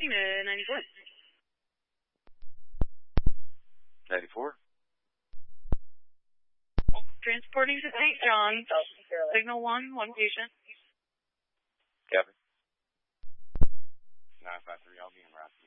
94. 94. Transporting to St. John. Signal 1, one patient. Copy. 953, I'll be in route.